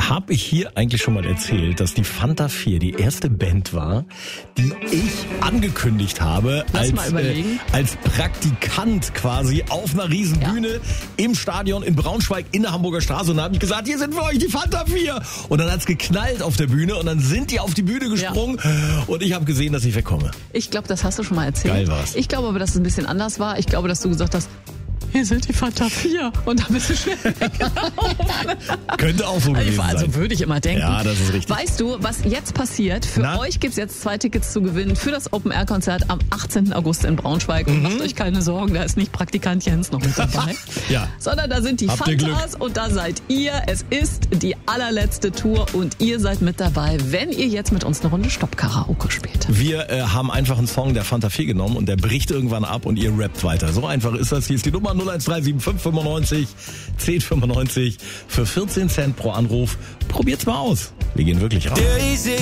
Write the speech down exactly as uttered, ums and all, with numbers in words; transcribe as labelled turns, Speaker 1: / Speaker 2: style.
Speaker 1: Habe ich hier eigentlich schon mal erzählt, dass die Fanta vier die erste Band war, die ich angekündigt habe
Speaker 2: Lass
Speaker 1: als,
Speaker 2: mal überlegen.
Speaker 1: äh, als Praktikant quasi auf einer riesen
Speaker 2: Ja.
Speaker 1: Bühne im Stadion in Braunschweig in der Hamburger Straße, und da habe ich gesagt, hier sind für euch die Fanta vier. Und dann hat's geknallt auf der Bühne und dann sind die auf die Bühne gesprungen und ich habe gesehen, dass ich wegkomme.
Speaker 2: Ich glaube, das hast du schon mal erzählt.
Speaker 1: Geil war's.
Speaker 2: Ich glaube aber, dass es ein bisschen anders war. Ich glaube, dass du gesagt hast, hier sind die Fanta vier. Und dann bist du schnell weggelaufen.
Speaker 1: Könnte auch so gewesen
Speaker 2: Also
Speaker 1: sein.
Speaker 2: würde ich immer denken.
Speaker 1: Ja, das ist richtig.
Speaker 2: Weißt du, was jetzt passiert? Für
Speaker 1: Na?
Speaker 2: euch gibt's jetzt zwei Tickets zu gewinnen für das Open-Air-Konzert am achtzehnten August in Braunschweig. Und macht euch keine Sorgen, da ist nicht Praktikant Jens noch mit dabei.
Speaker 1: Ja.
Speaker 2: Sondern da sind die
Speaker 1: Habt ihr
Speaker 2: Fantas und da seid ihr. Es ist die allerletzte Tour und ihr seid mit dabei, wenn ihr jetzt mit uns eine Runde Stopp-Karaoke spielt.
Speaker 1: Wir äh, haben einfach einen Song der Fanta vier genommen und der bricht irgendwann ab und ihr rappt weiter. So einfach ist das. Hier ist die Nummer null eins drei sieben fünf fünfundneunzig zehn fünfundneunzig für vierzehn Cent pro Anruf. Probiert's mal aus. Wir gehen wirklich raus.